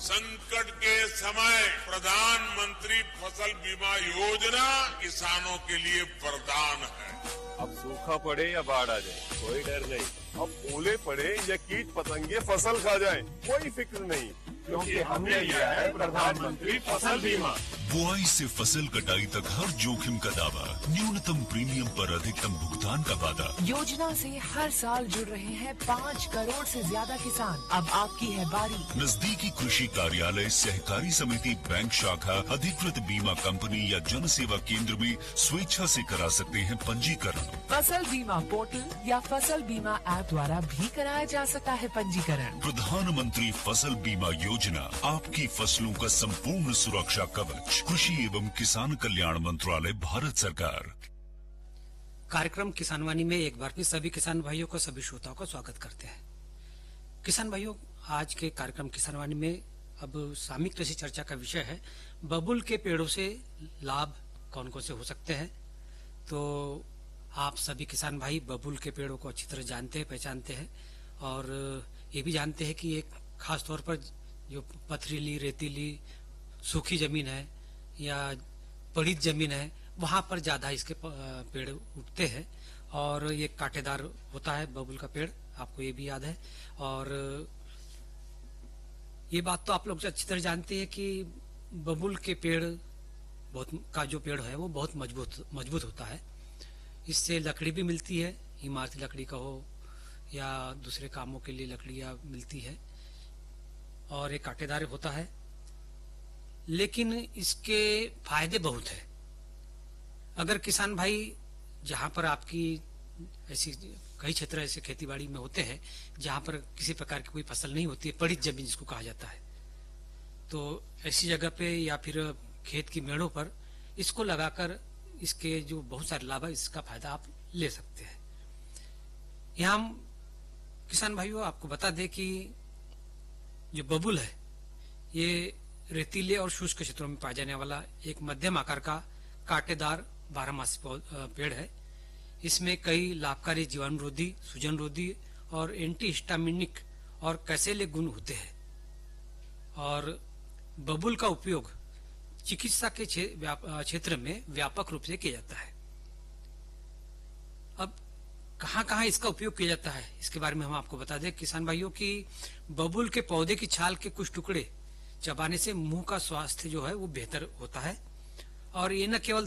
संकट के समय प्रधानमंत्री फसल बीमा योजना किसानों के लिए वरदान है। अब सूखा पड़े या बाढ़ आ जाए कोई डर नहीं, अब ओले पड़े या कीट पतंगे फसल खा जाए कोई फिक्र नहीं, क्योंकि हमने लिया है प्रधानमंत्री फसल बीमा। बुआई से फसल कटाई तक हर जोखिम का दावा, न्यूनतम प्रीमियम पर अधिकतम भुगतान का वादा। योजना से हर साल जुड़ रहे हैं 5 करोड़ से ज्यादा किसान। अब आपकी है बारी। नजदीकी कृषि कार्यालय, सहकारी समिति, बैंक शाखा, अधिकृत बीमा कंपनी या जन सेवा केंद्र में स्वेच्छा से करा सकते हैं पंजीकरण। फसल बीमा पोर्टल या फसल बीमा ऐप द्वारा भी कराया जा सकता है पंजीकरण। प्रधानमंत्री फसल बीमा योजना, आपकी फसलों का संपूर्ण सुरक्षा कवच। कृषि एवं किसान कल्याण मंत्रालय, भारत सरकार। कार्यक्रम किसान वाणी में एक बार फिर सभी किसान भाइयों को, सभी श्रोताओं का स्वागत करते हैं। किसान भाइयों, आज के कार्यक्रम किसान वाणी में अब सामूहिक कृषि चर्चा का विषय है बबुल के पेड़ों से लाभ कौन कौन से हो सकते हैं। तो आप सभी किसान भाई बबुल के पेड़ों को अच्छी तरह जानते हैं, पहचानते हैं और ये भी जानते हैं कि एक खास तौर पर जो पथरीली, रेतीली, सूखी जमीन है या पड़ित जमीन है वहां पर ज्यादा इसके पेड़ उगते हैं और ये कांटेदार होता है बबुल का पेड़, आपको ये भी याद है। और ये बात तो आप लोग अच्छी तरह जानते हैं कि बबुल के पेड़ जो पेड़ है वो बहुत मजबूत होता है। इससे लकड़ी भी मिलती है, इमारती लकड़ी का हो या दूसरे कामों के लिए लकड़ियां मिलती है और ये कांटेदार होता है। लेकिन इसके फायदे बहुत है। अगर किसान भाई जहां पर आपकी ऐसी कई क्षेत्र ऐसे खेतीबाड़ी में होते हैं जहां पर किसी प्रकार की कोई फसल नहीं होती है, पड़ित जमीन जिसको कहा जाता है, तो ऐसी जगह पे या फिर खेत की मेड़ों पर इसको लगाकर इसके जो बहुत सारे लाभ है इसका फायदा आप ले सकते हैं। यहाँ हम किसान भाइयों आपको बता दें कि जो बबुल है ये रेतीले और शुष्क क्षेत्रों में पाया जाने वाला एक मध्यम आकार का कांटेदार 12मासी पेड़ है। इसमें कई लाभकारी जीवाणुरोधी, सूजनरोधी और एंटीहिस्टामिनिक और कैसेले गुण होते हैं और बबुल का उपयोग चिकित्सा के क्षेत्र में व्यापक रूप से किया जाता है। अब कहाँ इसका उपयोग किया जाता है इसके बारे में हम आपको बता दें किसान भाइयों की बबुल के पौधे की छाल के कुछ टुकड़े चबाने से मुंह का स्वास्थ्य जो है वो बेहतर होता है और ये न केवल